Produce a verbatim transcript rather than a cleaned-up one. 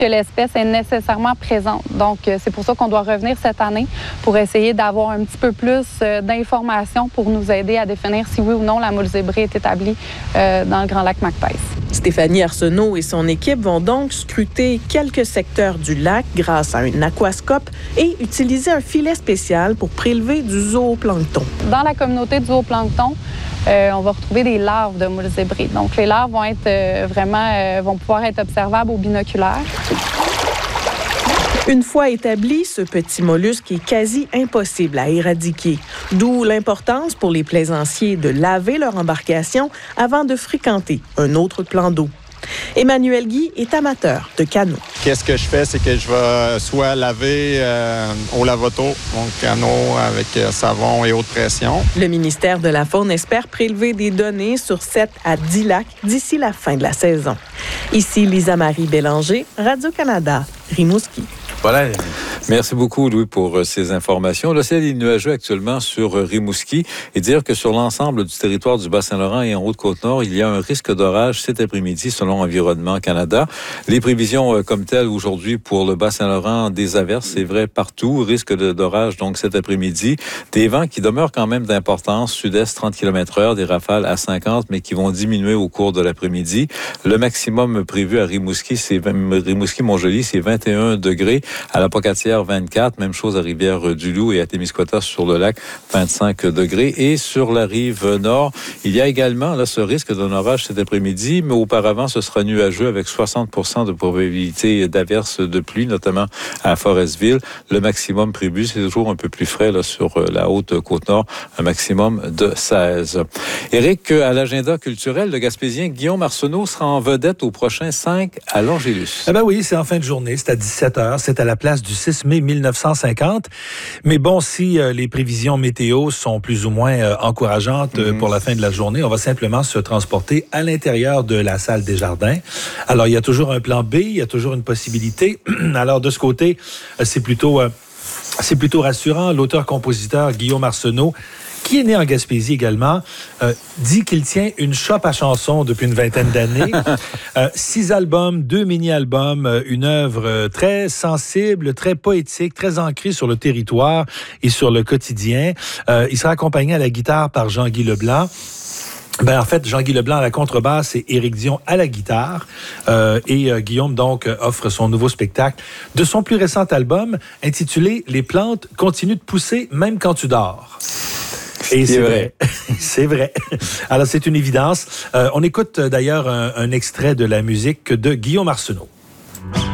que l'espèce est nécessairement présente. Donc, c'est pour ça qu'on doit revenir cette année pour essayer d'avoir un petit peu plus d'informations pour nous aider à définir si oui ou non la moule zébrée est établie euh, dans le Grand Lac Macpais. Stéphanie Arsenault et son équipe vont donc scruter quelques secteurs du lac grâce à un aquascope et utiliser un filet spécial pour prélever du zooplancton. Dans la communauté du zooplancton, euh, on va retrouver des larves de moules zébrées. Donc, les larves vont être euh, vraiment euh, vont pouvoir être observables au binoculaire. Une fois établi, ce petit mollusque est quasi impossible à éradiquer, d'où l'importance pour les plaisanciers de laver leur embarcation avant de fréquenter un autre plan d'eau. Emmanuel Guy est amateur de canot. Qu'est-ce que je fais, c'est que je vais soit laver euh, au lavoto mon canot avec euh, savon et haute pression. Le ministère de la Faune espère prélever des données sur sept à dix lacs d'ici la fin de la saison. Ici Lisa-Marie Bélanger, Radio-Canada, Rimouski. Voilà. Merci beaucoup, Louis, pour euh, ces informations. Le ciel est nuageux actuellement sur euh, Rimouski et dire que sur l'ensemble du territoire du Bas-Saint-Laurent et en Haute-Côte-Nord, il y a un risque d'orage cet après-midi selon Environnement Canada. Les prévisions euh, comme telles aujourd'hui pour le Bas-Saint-Laurent, des averses, c'est vrai partout. Risque de, d'orage donc cet après-midi. Des vents qui demeurent quand même d'importance, sud-est trente kilomètres heure, des rafales à cinquante, mais qui vont diminuer au cours de l'après-midi. Le maximum prévu à Rimouski, c'est Rimouski-Montjoly, c'est vingt et un degrés. À la Pocatière, vingt-quatre. Même chose à Rivière-du-Loup et à Témiscouata sur le lac, vingt-cinq degrés. Et sur la rive nord, il y a également là, ce risque d'un orage cet après-midi, mais auparavant, ce sera nuageux avec soixante pour cent de probabilité d'averses de pluie, notamment à Forestville. Le maximum prévu, c'est toujours un peu plus frais là, sur la Haute-Côte-Nord, un maximum de seize. Éric, à l'agenda culturel, le Gaspésien Guillaume Arsenault sera en vedette au prochain cinq à l'Angélus. Eh bien oui, c'est en fin de journée, c'est à dix-sept heures, c'est à la place du six mai mille neuf cent cinquante. Mais bon, si euh, les prévisions météo sont plus ou moins euh, encourageantes euh, mmh. pour la fin de la journée, on va simplement se transporter à l'intérieur de la salle des Jardins. Alors, il y a toujours un plan B, il y a toujours une possibilité. Alors, de ce côté, euh, c'est plutôt, euh, c'est plutôt rassurant. L'auteur-compositeur Guillaume Arsenault, qui est né en Gaspésie également, euh, dit qu'il tient une shop à chansons depuis une vingtaine d'années. euh, six albums, deux mini-albums, euh, une œuvre euh, très sensible, très poétique, très ancrée sur le territoire et sur le quotidien. Euh, il sera accompagné à la guitare par Jean-Guy Leblanc. Ben, en fait, Jean-Guy Leblanc à la contrebasse et Éric Dion à la guitare. Euh, et euh, Guillaume, donc, euh, offre son nouveau spectacle de son plus récent album intitulé « Les plantes continuent de pousser même quand tu dors ». Et c'est, c'est vrai. vrai. C'est vrai. Alors, c'est une évidence. Euh, on écoute d'ailleurs un, un extrait de la musique de Guillaume Arsenault.